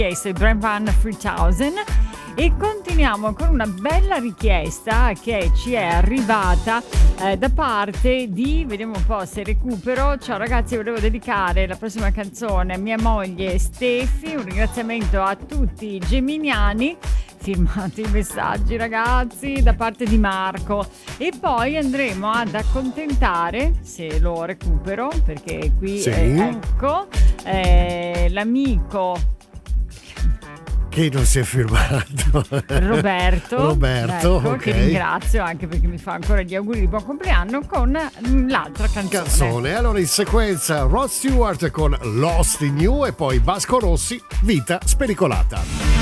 i Brand Van 3000 e continuiamo con una bella richiesta che ci è arrivata da parte di, vediamo un po' se recupero. Ciao ragazzi, volevo dedicare la prossima canzone a mia moglie Stefi, un ringraziamento a tutti i geminiani. Firmate i messaggi ragazzi da parte di Marco e poi andremo ad accontentare, se lo recupero perché qui sì. Ecco l'amico che non si è firmato, Roberto, ecco, okay. Che ringrazio anche perché mi fa ancora gli auguri di buon compleanno con l'altra canzone. Allora in sequenza Rod Stewart con Lost in You e poi Vasco Rossi, Vita spericolata.